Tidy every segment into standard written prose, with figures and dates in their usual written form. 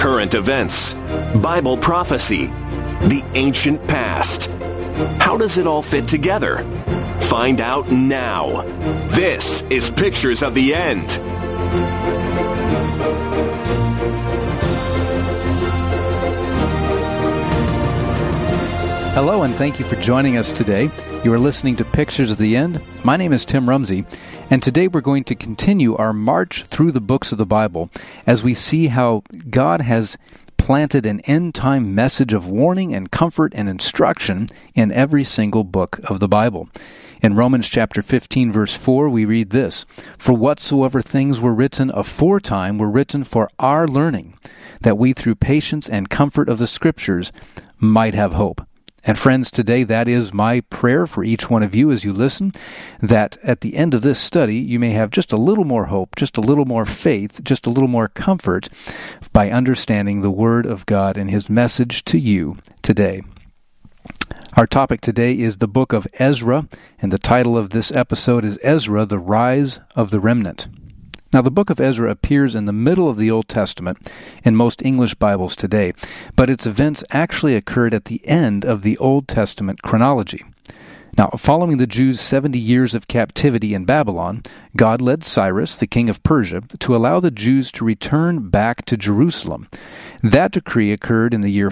current events, Bible prophecy, the ancient past. How does it all fit together? Find out now. This is Pictures of the End. Hello, and thank you for joining us today. You are listening to Pictures of the End. My name is Tim Rumsey, and today we're going to continue our march through the books of the Bible as we see how God has planted an end-time message of warning and comfort and instruction in every single book of the Bible. In Romans chapter 15, verse 4, we read this, "For whatsoever things were written aforetime were written for our learning, that we through patience and comfort of the Scriptures might have hope." And friends, today that is my prayer for each one of you as you listen, that at the end of this study you may have just a little more hope, just a little more faith, just a little more comfort by understanding the Word of God and His message to you today. Our topic today is the book of Ezra, and the title of this episode is Ezra, the Rise of the Remnant. Now, the book of Ezra appears in the middle of the Old Testament in most English Bibles today, but its events actually occurred at the end of the Old Testament chronology. Now, following the Jews' 70 years of captivity in Babylon, God led Cyrus, the king of Persia, to allow the Jews to return back to Jerusalem. That decree occurred in the year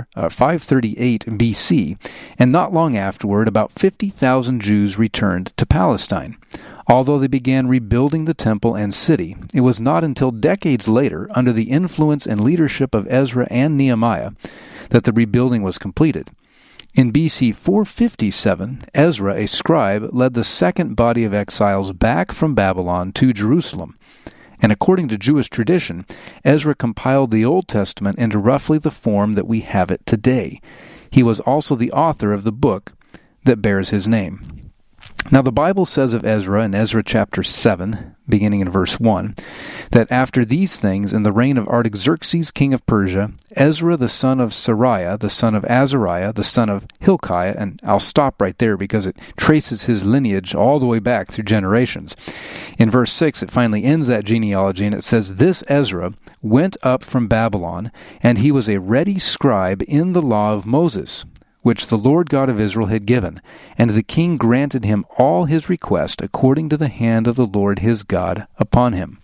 538 BC, and not long afterward, about 50,000 Jews returned to Palestine. Although they began rebuilding the temple and city, it was not until decades later, under the influence and leadership of Ezra and Nehemiah, that the rebuilding was completed. In BC 457, Ezra, a scribe, led the second body of exiles back from Babylon to Jerusalem. And according to Jewish tradition, Ezra compiled the Old Testament into roughly the form that we have it today. He was also the author of the book that bears his name. Now, the Bible says of Ezra in Ezra chapter 7, beginning in verse 1, that after these things, in the reign of Artaxerxes, king of Persia, Ezra the son of Sariah, the son of Azariah, the son of Hilkiah, and I'll stop right there because it traces his lineage all the way back through generations. In verse 6, it finally ends that genealogy, and it says, "This Ezra went up from Babylon, and he was a ready scribe in the law of Moses, which the Lord God of Israel had given. And the king granted him all his request according to the hand of the Lord his God upon him."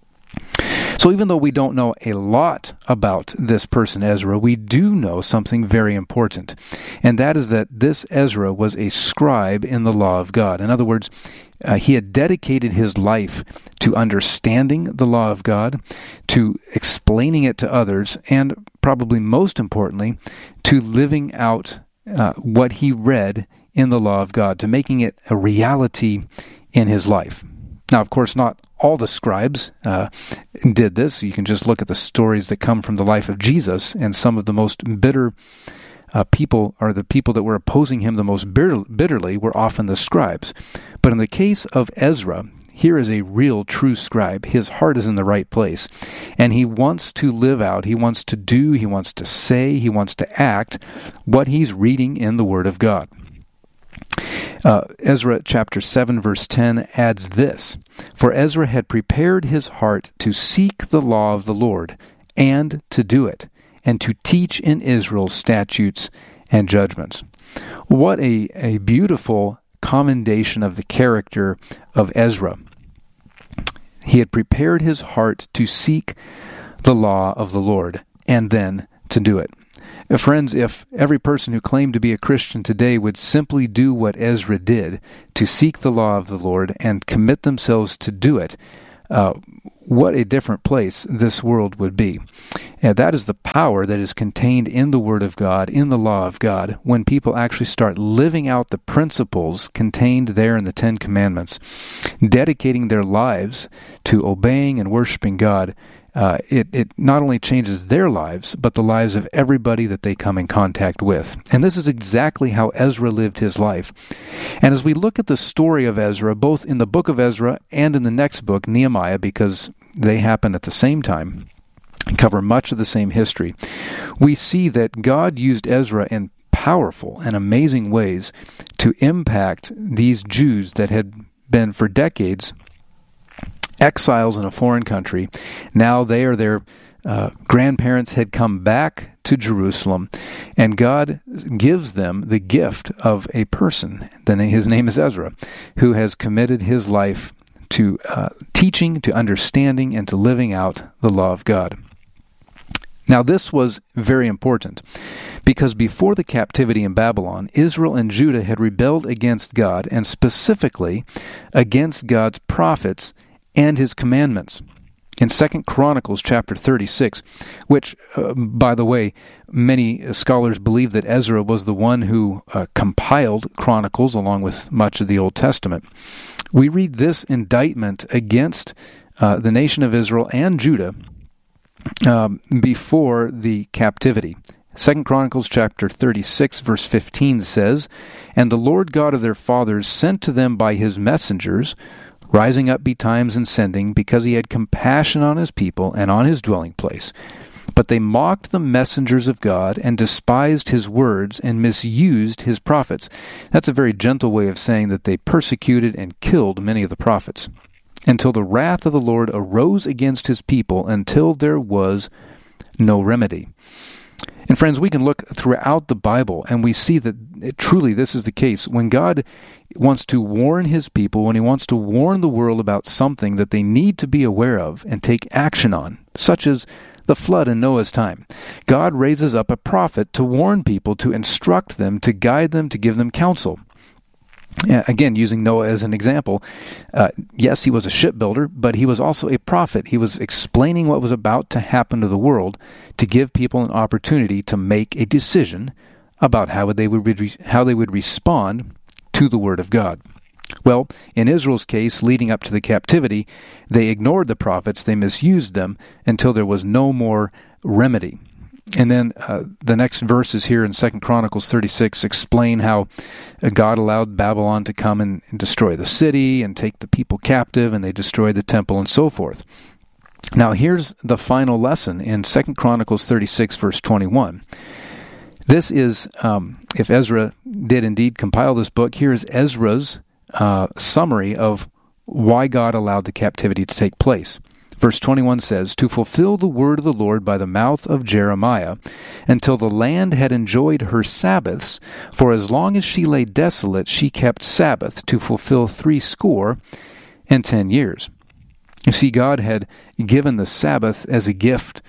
So even though we don't know a lot about this person Ezra, we do know something very important. And that is that this Ezra was a scribe in the law of God. In other words, he had dedicated his life to understanding the law of God, to explaining it to others, and probably most importantly, to living out what he read in the law of God, to making it a reality in his life. Now, of course, not all the scribes did this. You can just look at the stories that come from the life of Jesus, and some of the most bitter people, or the people that were opposing him the most bitterly, were often the scribes. But in the case of Ezra, here is a real, true scribe. His heart is in the right place. And he wants to live out, he wants to do, he wants to say, he wants to act what he's reading in the Word of God. Ezra chapter 7 verse 10 adds this, "For Ezra had prepared his heart to seek the law of the Lord, and to do it, and to teach in Israel statutes and judgments." What a beautiful commendation of the character of Ezra. He had prepared his heart to seek the law of the Lord, and then to do it. Friends, if every person who claimed to be a Christian today would simply do what Ezra did, to seek the law of the Lord and commit themselves to do it, what a different place this world would be. And that is the power that is contained in the Word of God, in the law of God, when people actually start living out the principles contained there in the Ten Commandments, dedicating their lives to obeying and worshiping God. It not only changes their lives, but the lives of everybody that they come in contact with. And this is exactly how Ezra lived his life. And as we look at the story of Ezra, both in the book of Ezra and in the next book, Nehemiah, because they happen at the same time, cover much of the same history, we see that God used Ezra in powerful and amazing ways to impact these Jews that had been for decades exiles in a foreign country. Now their grandparents had come back to Jerusalem, and God gives them the gift of a person. Then his name is Ezra, who has committed his life to teaching, to understanding, and to living out the law of God. Now this was very important, because before the captivity in Babylon, Israel and Judah had rebelled against God, and specifically against God's prophets and his commandments. In 2 Chronicles chapter 36, which, by the way, many scholars believe that Ezra was the one who compiled Chronicles along with much of the Old Testament, we read this indictment against the nation of Israel and Judah before the captivity. 2 Chronicles chapter 36 verse 15 says, "And the Lord God of their fathers sent to them by his messengers, rising up betimes and sending, because he had compassion on his people and on his dwelling place. But they mocked the messengers of God and despised his words and misused his prophets." That's a very gentle way of saying that they persecuted and killed many of the prophets, until the wrath of the Lord arose against his people, until there was no remedy. And friends, we can look throughout the Bible and we see that truly this is the case. When God wants to warn his people, when he wants to warn the world about something that they need to be aware of and take action on, such as the flood in Noah's time, God raises up a prophet to warn people, to instruct them, to guide them, to give them counsel. Again, using Noah as an example, yes, he was a shipbuilder, but he was also a prophet. He was explaining what was about to happen to the world to give people an opportunity to make a decision about how they would respond to the Word of God. Well, in Israel's case, leading up to the captivity, they ignored the prophets, they misused them until there was no more remedy. And then the next verses here in 2 Chronicles 36 explain how God allowed Babylon to come and destroy the city and take the people captive, and they destroyed the temple and so forth. Now here's the final lesson in 2 Chronicles 36 verse 21. This is, if Ezra did indeed compile this book, here's Ezra's summary of why God allowed the captivity to take place. Verse 21 says, "To fulfill the word of the Lord by the mouth of Jeremiah, until the land had enjoyed her Sabbaths, for as long as she lay desolate, she kept Sabbath, to fulfill 60 years." You see, God had given the Sabbath as a gift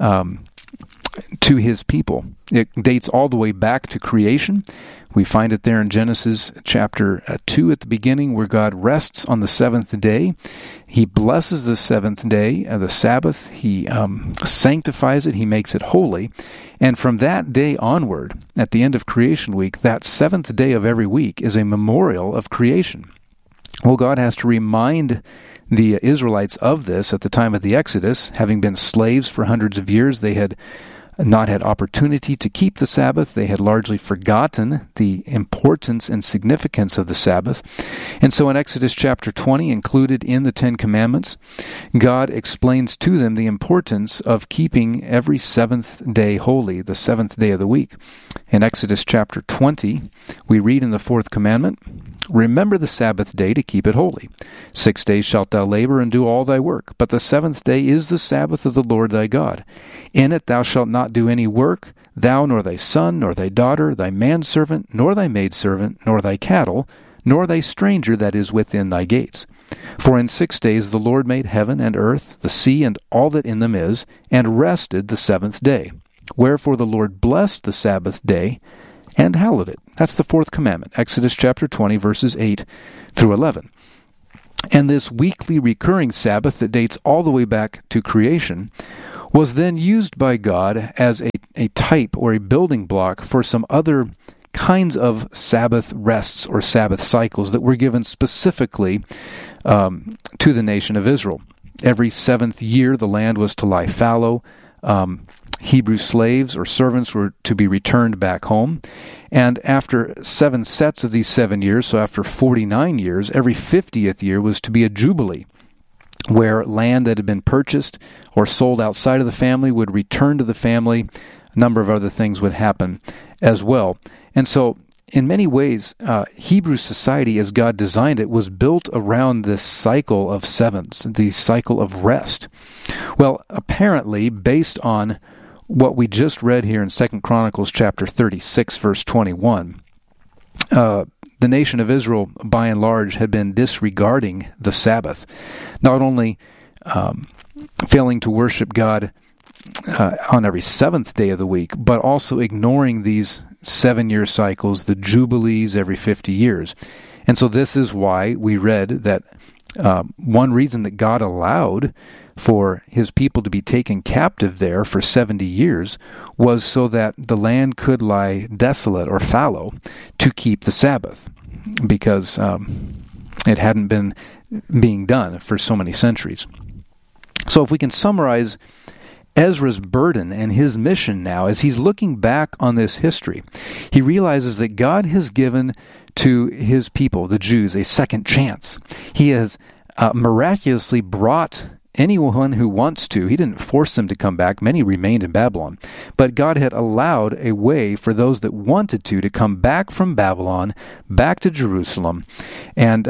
to his people. It dates all the way back to creation. We find it there in Genesis chapter 2 at the beginning, where God rests on the seventh day. He blesses the seventh day, the Sabbath. He sanctifies it. He makes it holy. And from that day onward, at the end of creation week, that seventh day of every week is a memorial of creation. Well, God has to remind the Israelites of this at the time of the Exodus. Having been slaves for hundreds of years, they had not had opportunity to keep the Sabbath. They had largely forgotten the importance and significance of the Sabbath. And so in Exodus chapter 20, included in the Ten Commandments, God explains to them the importance of keeping every seventh day holy, the seventh day of the week. In Exodus chapter 20, we read in the fourth commandment, "Remember the Sabbath day to keep it holy. 6 days shalt thou labor and do all thy work, but the seventh day is the Sabbath of the Lord thy God. In it thou shalt not do any work, thou nor thy son, nor thy daughter, thy manservant, nor thy maidservant, nor thy cattle, nor thy stranger that is within thy gates. For in 6 days the Lord made heaven and earth, the sea, and all that in them is, and rested the seventh day. Wherefore the Lord blessed the Sabbath day and hallowed it." That's the fourth commandment, Exodus chapter 20, verses 8 through 11. And this weekly recurring Sabbath that dates all the way back to creation was then used by God as a type or a building block for some other kinds of Sabbath rests or Sabbath cycles that were given specifically to the nation of Israel. Every seventh year, the land was to lie fallow. Hebrew slaves or servants were to be returned back home. And after 7 sets of these 7 years, so after 49 years, every 50th year was to be a jubilee, where land that had been purchased or sold outside of the family would return to the family. A number of other things would happen as well. And so in many ways, Hebrew society, as God designed it, was built around this cycle of sevens, the cycle of rest. Well, apparently, based on what we just read here in 2 Chronicles chapter 36, verse 21, the nation of Israel, by and large, had been disregarding the Sabbath, not only failing to worship God on every seventh day of the week, but also ignoring these 7-year cycles, the jubilees every 50 years. And so this is why we read that one reason that God allowed for his people to be taken captive there for 70 years was so that the land could lie desolate or fallow to keep the Sabbath, because it hadn't been being done for so many centuries. So if we can summarize Ezra's burden and his mission now, as he's looking back on this history, he realizes that God has given to his people, the Jews, a second chance. He has miraculously brought anyone who wants to. He didn't force them to come back. Many remained in Babylon. But God had allowed a way for those that wanted to come back from Babylon, back to Jerusalem, and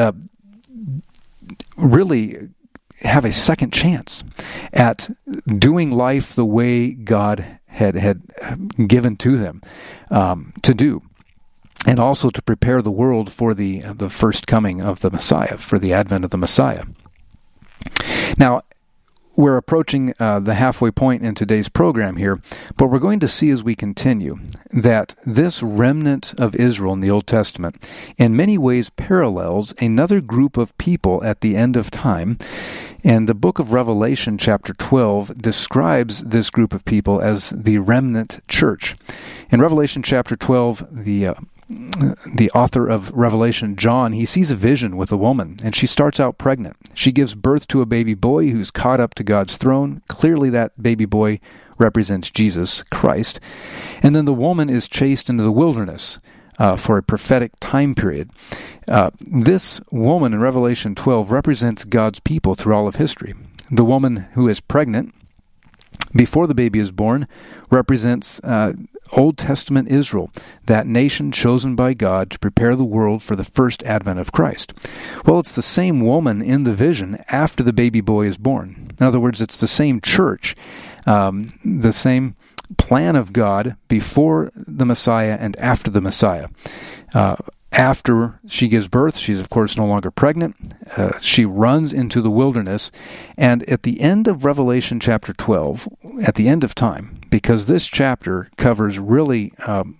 really have a second chance at doing life the way God had given to them to do, and also to prepare the world for the first coming of the Messiah, for the advent of the Messiah. Now, we're approaching the halfway point in today's program here, but we're going to see as we continue that this remnant of Israel in the Old Testament in many ways parallels another group of people at the end of time. And the book of Revelation, chapter 12, describes this group of people as the remnant church. In Revelation chapter 12, the author of Revelation, John, he sees a vision with a woman, and she starts out pregnant. She gives birth to a baby boy who's caught up to God's throne. Clearly that baby boy represents Jesus Christ. And then the woman is chased into the wilderness for a prophetic time period. This woman in Revelation 12 represents God's people through all of history. The woman who is pregnant before the baby is born represents Old Testament Israel, that nation chosen by God to prepare the world for the first advent of Christ. Well, it's the same woman in the vision after the baby boy is born. In other words, it's the same church, the same plan of God before the Messiah and after the Messiah. After she gives birth, she's of course no longer pregnant. She runs into the wilderness. And at the end of Revelation chapter 12, at the end of time, because this chapter covers really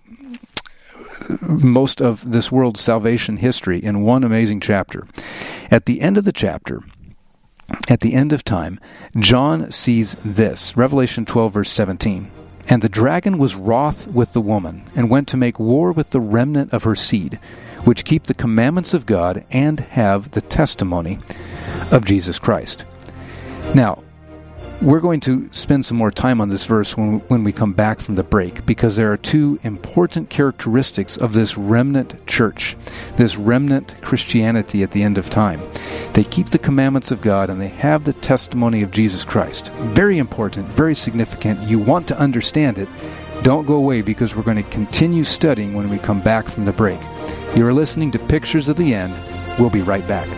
most of this world's salvation history in one amazing chapter. At the end of the chapter, at the end of time, John sees this, Revelation 12, verse 17. And the dragon was wroth with the woman, and went to make war with the remnant of her seed, which keep the commandments of God and have the testimony of Jesus Christ. Now, we're going to spend some more time on this verse when we come back from the break, because there are two important characteristics of this remnant church, this remnant Christianity at the end of time. They keep the commandments of God and they have the testimony of Jesus Christ. Very important, very significant. You want to understand it. Don't go away, because we're going to continue studying when we come back from the break. You're listening to Pictures of the End. We'll be right back.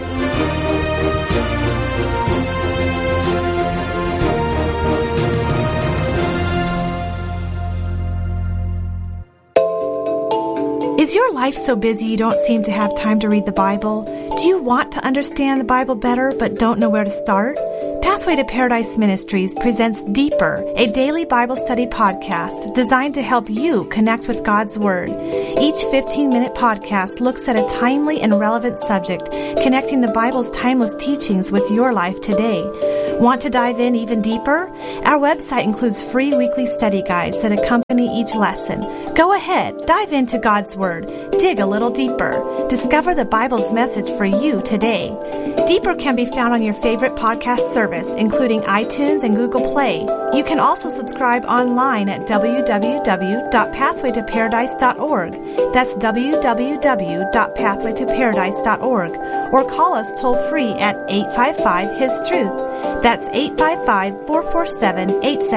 Is your life so busy you don't seem to have time to read the Bible? Do you want to understand the Bible better but don't know where to start? Pathway to Paradise Ministries presents Deeper, a daily Bible study podcast designed to help you connect with God's Word. Each 15-minute podcast looks at a timely and relevant subject, connecting the Bible's timeless teachings with your life today. Want to dive in even deeper? Our website includes free weekly study guides that accompany each lesson. Go ahead, dive into God's Word. Dig a little deeper. Discover the Bible's message for you today. Deeper can be found on your favorite podcast service, including iTunes and Google Play. You can also subscribe online at www.pathwaytoparadise.org. That's www.pathwaytoparadise.org. Or call us toll-free at 855-HIS-TRUTH. That's 855-447-87